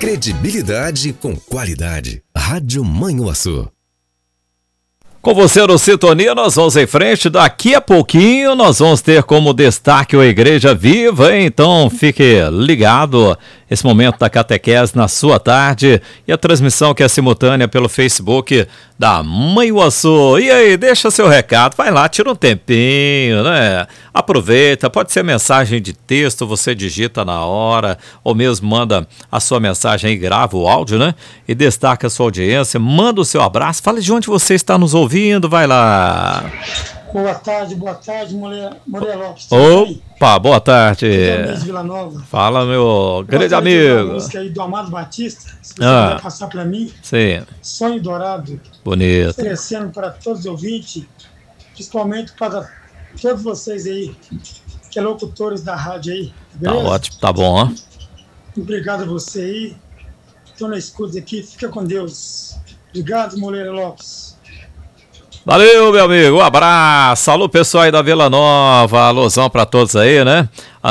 Credibilidade com qualidade. Rádio Manhuaçu. Com você no Sintonia, nós vamos em frente. Daqui a pouquinho nós vamos ter como destaque a Igreja Viva, hein? Então fique ligado. Esse momento da catequese na sua tarde e a transmissão que é simultânea pelo Facebook da Manhuaçu. E aí, deixa seu recado, vai lá, tira um tempinho, né? Aproveita, pode ser mensagem de texto, você digita na hora, ou mesmo manda a sua mensagem aí, grava o áudio, né? E destaca a sua audiência, manda o seu abraço, fale de onde você está nos ouvindo, vai lá. Boa tarde, Moreira Lopes. Opa, boa tarde. Vila Nova. Fala, meu grande amigo. A música aí do Amado Batista, se você vai passar para mim. Sim. Sonho Dourado. Bonito. Oferecendo para todos os ouvintes, principalmente para todos vocês aí, que é locutores da rádio aí. Beleza? Tá ótimo, tá bom, ó. Obrigado a você aí. Estou na escuta aqui, fica com Deus. Obrigado, Moreira Lopes. Valeu, meu amigo, um abraço, alô pessoal aí da Vila Nova, alôzão pra todos aí, né?